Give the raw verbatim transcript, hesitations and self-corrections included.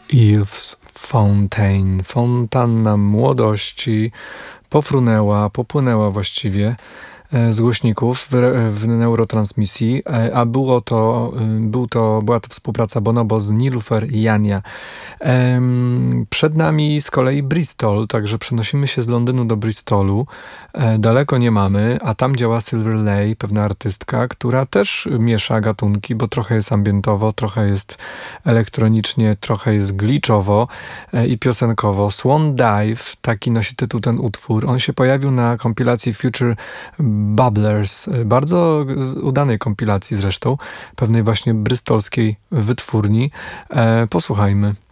Youth's Fountain, fontanna młodości, pofrunęła, popłynęła właściwie z głośników w, w neurotransmisji, a było to, był to, była to współpraca Bonobo z Nilufer i Jania. Przed nami z kolei Bristol, także przenosimy się z Londynu do Bristolu. Daleko nie mamy, a tam działa Silver Lay, pewna artystka, która też miesza gatunki, bo trochę jest ambientowo, trochę jest elektronicznie, trochę jest glitchowo i piosenkowo. Swan Dive, taki nosi tytuł ten utwór. On się pojawił na kompilacji Future Bubblers, bardzo udanej kompilacji zresztą, pewnej właśnie bristolskiej wytwórni. Posłuchajmy.